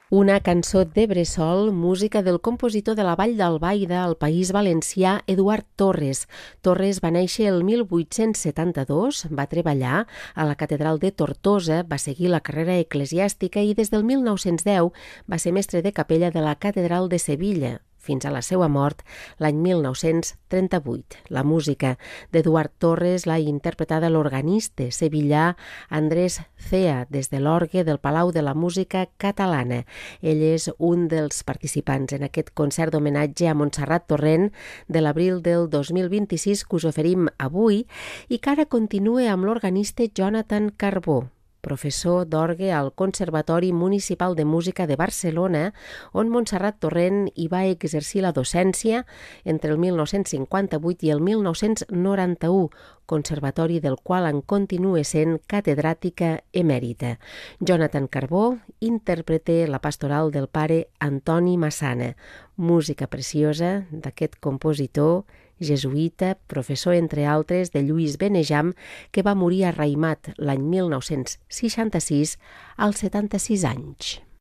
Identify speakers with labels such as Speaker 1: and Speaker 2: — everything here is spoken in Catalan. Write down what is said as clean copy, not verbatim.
Speaker 1: Una cançó de bressol, música del compositor de la Vall d'Albaida al País Valencià, Eduard Torres. Torres va néixer el 1872, va treballar a la Catedral de Tortosa, va seguir la carrera eclesiàstica i des del 1910 va ser mestre de capella de la Catedral de Sevilla, fins a la seva mort l'any 1938. La música d'Eduard Torres l'ha interpretada l'organista sevillà Andrés Cea des de l'orgue del Palau de la Música Catalana. Ell és un dels participants en aquest concert d'homenatge a Montserrat Torrent de l'abril del 2026 que us oferim avui i que ara continua amb l'organista Jonathan Carbó, professor d'orgue al Conservatori Municipal de Música de Barcelona, on Montserrat Torrent hi va exercir la docència entre el 1958 i el 1991, conservatori del qual en continua sent catedràtica emèrita. Jonathan Carbó interpreta la pastoral del pare Antoni Massana, música preciosa d'aquest compositor jesuïta, professor, entre altres, de Lluís Benejam, que va morir a Raimat l'any 1966 als 76 anys.